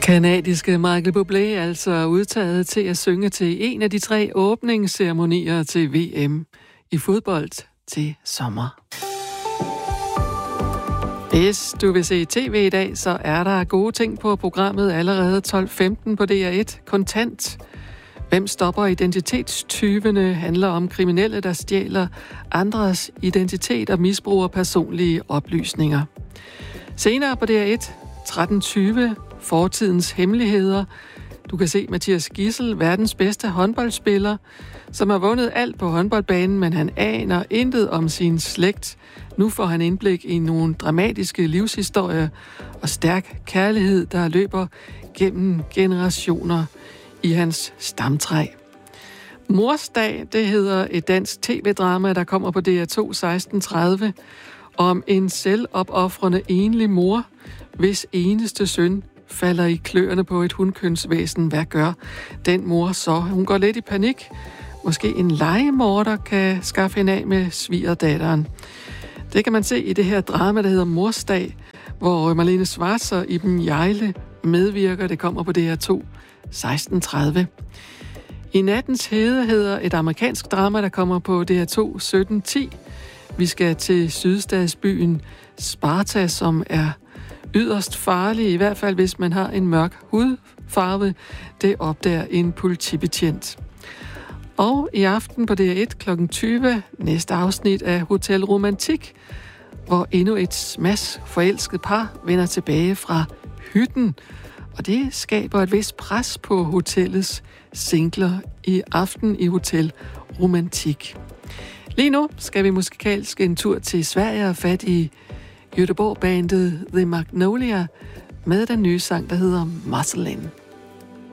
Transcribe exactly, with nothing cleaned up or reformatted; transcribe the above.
Kanadiske Michael Bublé altså udtaget til at synge til en af de tre åbningsceremonier til V M i fodbold til sommer. Hvis du vil se tv i dag, så er der gode ting på programmet allerede tolv femten på D R et. Kontant. Hvem stopper identitetstyvene handler om kriminelle, der stjæler andres identitet og misbruger personlige oplysninger. Senere på D R et, tretten tyve, fortidens hemmeligheder. Du kan se Mathias Gidsel, verdens bedste håndboldspiller, som har vundet alt på håndboldbanen, men han aner intet om sin slægt. Nu får han indblik i nogle dramatiske livshistorier og stærk kærlighed, der løber gennem generationer i hans stamtræ. Morsdag, det hedder et dansk tv-drama, der kommer på D R to seksten tredive, om en selvopofrende enlig mor, hvis eneste søn falder i kløerne på et hundkønsvæsen. Hvad gør den mor så? Hun går lidt i panik. Måske en legemorder kan skaffe hende af med svigerdatteren. Det kan man se i det her drama, der hedder Morsdag, hvor Marlene Schwartz og Iben Hjejle medvirker. Det kommer på D R to seksten tredive. I nattens hede hedder et amerikansk drama, der kommer på D R to sytten ti. Vi skal til sydstatsbyen Sparta, som er yderst farlig, i hvert fald hvis man har en mørk hudfarve. Det opdager en politibetjent. Og i aften på D R et klokken tyve, næste afsnit af Hotel Romantik, hvor endnu et smash forelsket par vender tilbage fra hytten. Og det skaber et vist pres på hotellets singler i aften i Hotel Romantik. Lige nu skal vi musikalsk en tur til Sverige og fat i Göteborg-bandet The Magnolia med den nye sang, der hedder Marceline.